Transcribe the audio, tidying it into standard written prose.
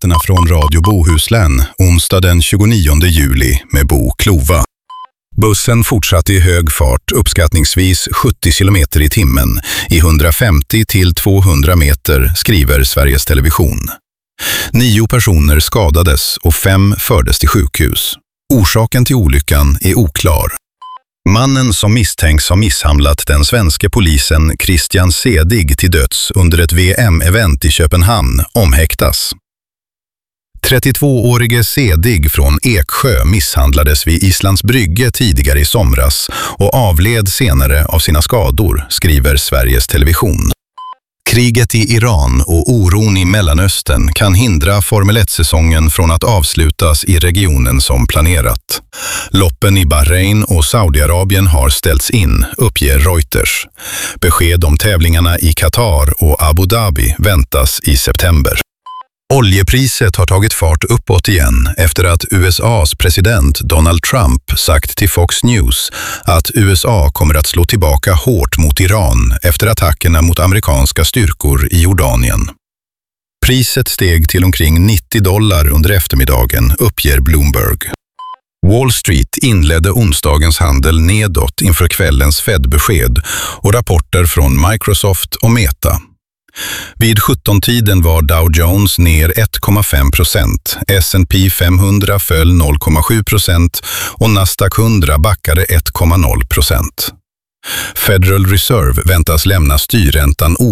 nyheterna från Radio Bohuslän onsdag den 29 juli med Bo Klova. Bussen fortsatte i hög fart, uppskattningsvis 70 km i timmen, i 150 till 200 meter, skriver Sveriges Television. 9 personer skadades och 5 fördes till sjukhus. Orsaken till olyckan är oklar. Mannen som misstänks ha misshandlat den svenska polisen Christian Sedig till döds under ett VM-event i Köpenhamn omhäktas. 32-årige Sedig från Eksjö misshandlades vid Islands Brygge tidigare i somras och avled senare av sina skador, skriver Sveriges Television. Kriget i Iran och oron i Mellanöstern kan hindra Formel 1-säsongen från att avslutas i regionen som planerat. Loppen i Bahrain och Saudiarabien har ställts in, uppger Reuters. Besked om tävlingarna i Qatar och Abu Dhabi väntas i september. Oljepriset har tagit fart uppåt igen efter att USAs president Donald Trump sagt till Fox News att USA kommer att slå tillbaka hårt mot Iran efter attackerna mot amerikanska styrkor i Jordanien. Priset steg till omkring $90 under eftermiddagen, uppger Bloomberg. Wall Street inledde onsdagens handel nedåt inför kvällens Fed-besked och rapporter från Microsoft och Meta. Vid 17-tiden var Dow Jones ner 1,5%, S&P 500 föll 0,7% och Nasdaq 100 backade 1,0%. Federal Reserve väntas lämna styrräntan